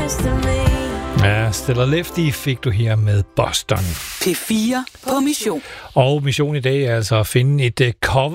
Ja, Stella Lefty fik du her med Boston. P4 på mission. Og mission i dag er altså at finde et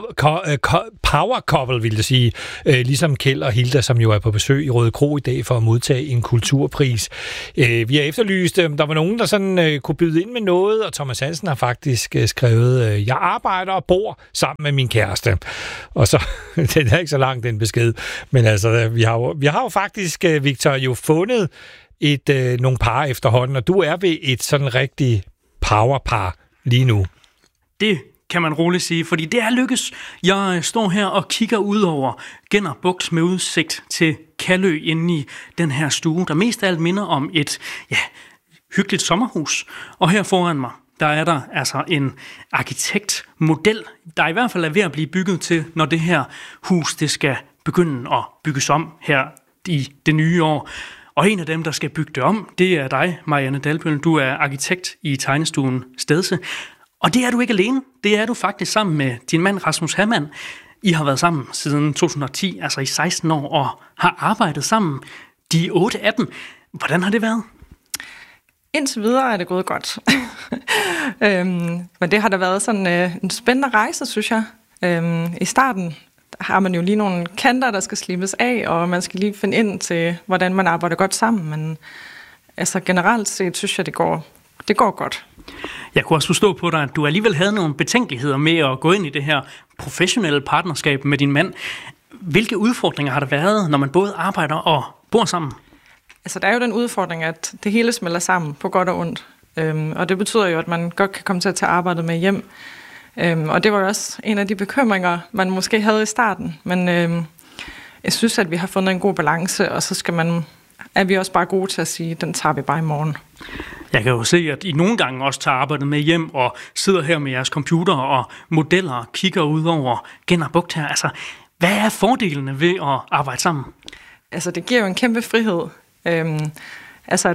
power couple, vil jeg sige. Ligesom Kjeld og Hilda, som jo er på besøg i Røde Kro i dag for at modtage en kulturpris. Vi har efterlyst, der var nogen, der sådan kunne byde ind med noget, og Thomas Hansen har faktisk skrevet, jeg arbejder og bor sammen med min kæreste. Og så, den er ikke så langt den besked, men altså, vi har jo faktisk, Victor, jo fundet nogle par efterhånden, og du er ved et sådan rigtig powerpar lige nu. Det kan man roligt sige, fordi det er lykkes. Jeg står her og kigger ud over Genner Bugt med udsigt til Kallø inde i den her stue, der mest af alt minder om et hyggeligt sommerhus. Og her foran mig, der er der altså en arkitektmodel, der i hvert fald er ved at blive bygget til, når det her hus det skal begynde at bygges om her i det nye år. Og en af dem, der skal bygge det om, det er dig, Marianne Dalbøl. Du er arkitekt i tegnestuen Stedse. Og det er du ikke alene. Det er du faktisk sammen med din mand Rasmus Hamann. I har været sammen siden 2010, altså i 16 år, og har arbejdet sammen de 8 af dem. Hvordan har det været? Indtil videre er det gået godt. Men det har da været sådan en spændende rejse, synes jeg. I starten har man jo lige nogle kanter, der skal slibes af, og man skal lige finde ind til, hvordan man arbejder godt sammen. Men altså generelt set, synes jeg, det går godt. Jeg kunne også forstå på dig, at du alligevel havde nogle betænkeligheder med at gå ind i det her professionelle partnerskab med din mand. Hvilke udfordringer har der været, når man både arbejder og bor sammen? Altså, der er jo den udfordring, at det hele smelter sammen på godt og ondt. Og det betyder jo, at man godt kan komme til at tage arbejdet med hjem. Og det var jo også en af de bekymringer, man måske havde i starten. Men jeg synes, at vi har fundet en god balance, og så er vi også bare gode til at sige, at den tager vi bare i morgen. Jeg kan jo se, at I nogle gange også tager arbejdet med hjem og sidder her med jeres computer og modeller og kigger ud over Genner Bugt her. Altså, hvad er fordelene ved at arbejde sammen? Altså, det giver jo en kæmpe frihed. Altså,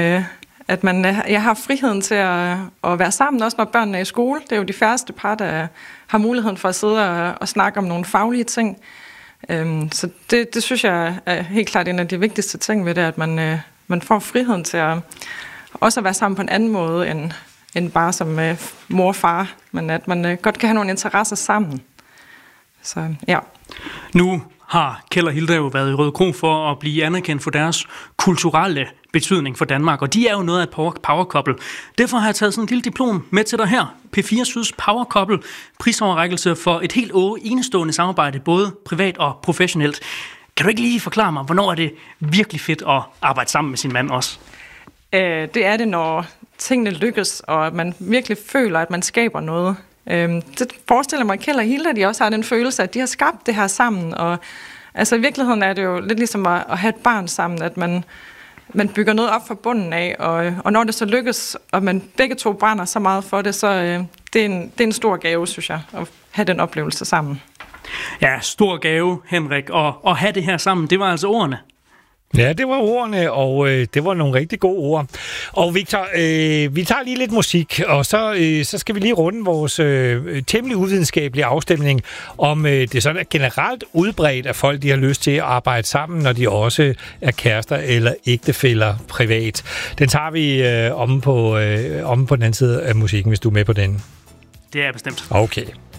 jeg har friheden til at være sammen, også når børnene er i skole. Det er jo de færreste par, der har muligheden for at sidde og snakke om nogle faglige ting. Så det synes jeg er helt klart en af de vigtigste ting ved det, at man får friheden til at også være sammen på en anden måde, end bare som mor og far, men at man godt kan have nogle interesser sammen. Så ja. Nu har Kjeld og Hilda jo været i Røde Kro for at blive anerkendt for deres kulturelle betydning for Danmark, og de er jo noget af et power couple. Derfor har jeg taget sådan en lille diplom med til dig her. P4 Syds Power Couple, prisoverrækkelse for et helt enestående samarbejde, både privat og professionelt. Kan du ikke lige forklare mig, hvornår er det virkelig fedt at arbejde sammen med sin mand også? Det er det, når tingene lykkes, og man virkelig føler, at man skaber noget. Det forestiller mig, at Kjeld og Hilda, de også har den følelse, at de har skabt det her sammen. Og altså i virkeligheden er det jo lidt ligesom at have et barn sammen, at man bygger noget op fra bunden af, og når det så lykkes, og man begge to brænder så meget for det, så det er en stor gave, synes jeg, at have den oplevelse sammen. Ja, stor gave, Henrik, og at have det her sammen, det var altså ordene. Ja, det var ordene, og det var nogle rigtig gode ord. Og Victor, vi tager lige lidt musik, og så skal vi lige runde vores temmelig uvidenskabelige afstemning, om det sådan er generelt udbredt, at folk de har lyst til at arbejde sammen, når de også er kærester eller ægtefæller privat. Den tager vi om på den anden side af musikken, hvis du er med på den. Det er bestemt. Okay.